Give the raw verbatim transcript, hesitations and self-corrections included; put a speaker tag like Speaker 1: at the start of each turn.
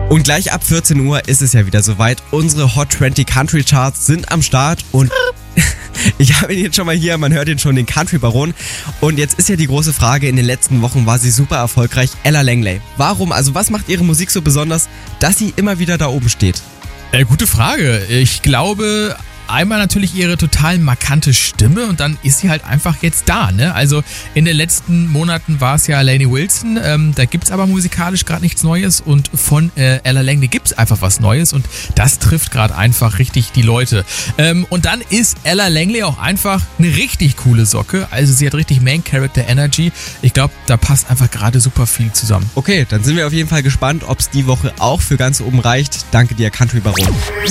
Speaker 1: Und gleich ab vierzehn Uhr ist es ja wieder soweit. Unsere Hot zwanzig Country Charts sind am Start und ich habe ihn jetzt schon mal hier, man hört ihn schon, den Country Baron. Und jetzt ist ja die große Frage, in den letzten Wochen war sie super erfolgreich, Ella Langley. Warum, also was macht ihre Musik so besonders, dass sie immer wieder da oben steht?
Speaker 2: Äh, gute Frage. Ich glaube, einmal natürlich ihre total markante Stimme und dann ist sie halt einfach jetzt da, ne? Also in den letzten Monaten war es ja Lainey Wilson, ähm, da gibt's aber musikalisch gerade nichts Neues und von äh, Ella Langley gibt's einfach was Neues und das trifft gerade einfach richtig die Leute. Ähm, und dann ist Ella Langley auch einfach eine richtig coole Socke, also sie hat richtig Main Character Energy. Ich glaube, da passt einfach gerade super viel zusammen.
Speaker 1: Okay, dann sind wir auf jeden Fall gespannt, ob es die Woche auch für ganz oben reicht. Danke dir, Country Baron.